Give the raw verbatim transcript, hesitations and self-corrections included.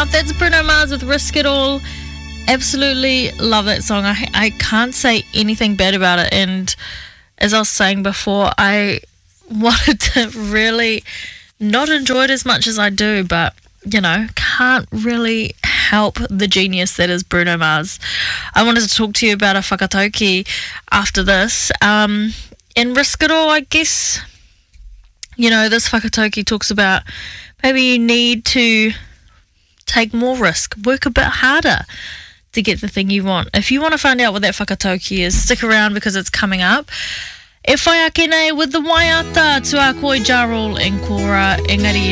enough. That's Bruno Mars with Risk It All. Absolutely love that song. I, I can't say anything bad about it. And as I was saying before, I wanted to really not enjoy it as much as I do, but, you know, can't really help the genius that is Bruno Mars. I wanted to talk to you about a whakatauki after this. Um, in Risk It All, I guess, you know, this whakatauki talks about maybe you need to take more risk, work a bit harder to get the thing you want. If you want to find out what that whakatauki is, stick around because it's coming up. E whai ake nei with the Waiata, tua koi jarol and kora engari